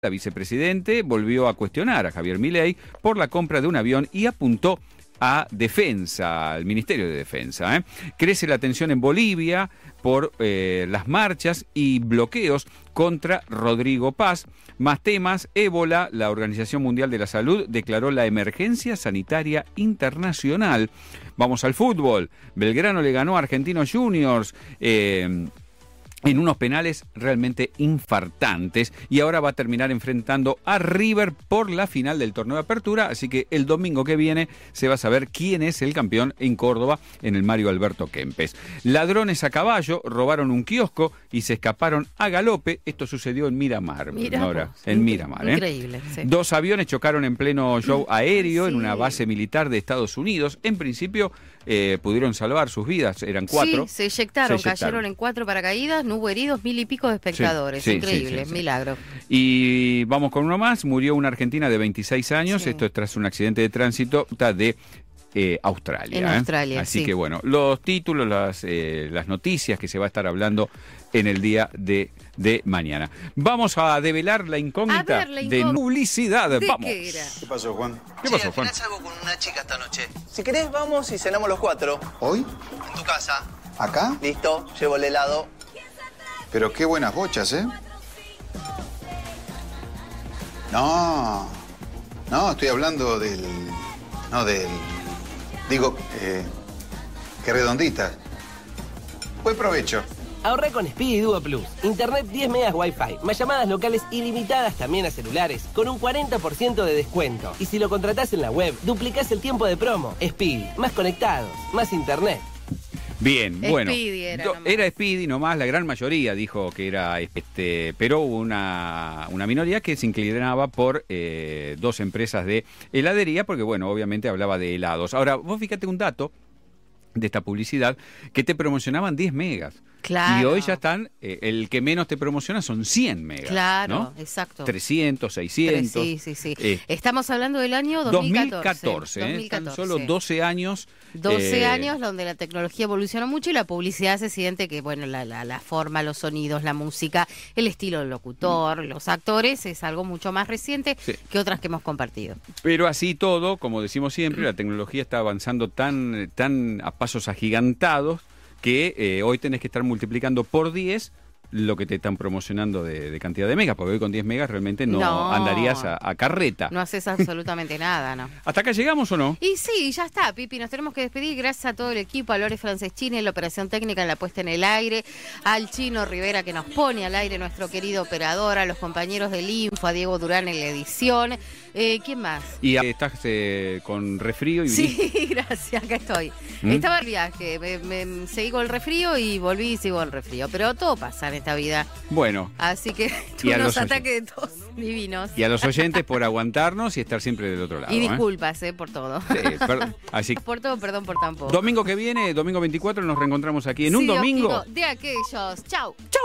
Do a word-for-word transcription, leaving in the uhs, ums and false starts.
La vicepresidente volvió a cuestionar a Javier Milei por la compra de un avión y apuntó a Defensa, al Ministerio de Defensa. ¿eh? Crece la tensión en Bolivia por eh, las marchas y bloqueos contra Rodrigo Paz. Más temas, ébola, la Organización Mundial de la Salud declaró la emergencia sanitaria internacional. Vamos al fútbol. Belgrano le ganó a Argentinos Juniors. Eh, en unos penales realmente infartantes, y ahora va a terminar enfrentando a River por la final del torneo de apertura, así que el domingo que viene se va a saber quién es el campeón en Córdoba en el Mario Alberto Kempes. Ladrones a caballo robaron un kiosco y se escaparon a galope. Esto sucedió en Miramar, Mira Nora, vos, en Miramar. ¿eh? Increíble. Sí. Dos aviones chocaron en pleno show aéreo sí. en una base militar de Estados Unidos. En principio eh, pudieron salvar sus vidas, eran cuatro. Sí, se eyectaron, se eyectaron. cayeron en cuatro paracaídas, no hubo heridos, mil y pico de espectadores. Sí, sí, Increíble, sí, sí, sí. milagro. Y vamos con uno más. Murió una argentina de veintiséis años. Sí. Esto es tras un accidente de tránsito de eh, Australia. En ¿eh? Australia, Así sí. que bueno, los títulos, las, eh, las noticias que se va a estar hablando en el día de, de mañana. Vamos a develar la incógnita, ver, la de incógnita. publicidad. ¿De Vamos. qué era? ¿Qué pasó, Juan? ¿Qué Che, pasó, al Juan? final salgo con una chica esta noche. Si querés, vamos y cenamos los cuatro. ¿Hoy? En tu casa. ¿Acá? Listo, llevo el helado. Pero qué buenas bochas, ¿eh? No, no, estoy hablando del... No, del... Digo, eh, qué redondita. Buen provecho. Ahorré con Speedy Duo Plus. Internet diez megas Wi-Fi, más llamadas locales ilimitadas también a celulares, con un cuarenta por ciento de descuento. Y si lo contratás en la web, duplicás el tiempo de promo. Speedy, más conectados, más internet. Bien, bueno. Speedy era do- nomás. era Speedy nomás, la gran mayoría dijo que era este, pero hubo una, una minoría que se inclinaba por eh, dos empresas de heladería, porque bueno, obviamente hablaba de helados. Ahora, vos fíjate un dato de esta publicidad, que te promocionaban diez megas. Claro. Y hoy ya están, eh, el que menos te promociona son cien megas. Claro, ¿no? exacto. trescientos, seiscientos. Sí, sí, sí. Eh, Estamos hablando del año dos mil catorce. dos mil catorce, ¿eh? dos mil catorce. Tan solo doce años. doce eh, años donde la tecnología evolucionó mucho y la publicidad se siente que, bueno, la, la, la forma, los sonidos, la música, el estilo del locutor, los actores, es algo mucho más reciente Sí. que otras que hemos compartido. Pero así todo, como decimos siempre, la tecnología está avanzando tan, tan a pasos agigantados que eh, hoy tenés que estar multiplicando por diez lo que te están promocionando de, de cantidad de megas, porque hoy con diez megas realmente no, No. andarías a, a carreta. No haces absolutamente nada, ¿no? ¿Hasta acá llegamos o no? Y sí, ya está, Pipi, nos tenemos que despedir. Gracias a todo el equipo, a Lore Franceschini en la operación técnica, en la puesta en el aire, al Chino Rivera que nos pone al aire, nuestro querido operador, a los compañeros del Info, a Diego Durán en la edición. Eh, ¿Quién más? Y eh, estás eh, con resfrío y Sí, gracias, acá estoy. ¿Mm? Estaba el viaje, me, me- seguí con el resfrío y volví y sigo con el resfrío. Pero todo pasa en esta vida. bueno. Así que Y tuve a unos los ataques de tos divinos. Y a los oyentes por aguantarnos y estar siempre del otro lado. Y ¿eh? disculpas, eh, por todo. Sí, per- así que Por todo, perdón por tampoco. domingo que viene, domingo veinticuatro, nos reencontramos aquí en un Sí, Dios domingo. quiero, de aquellos. Chau. Chau.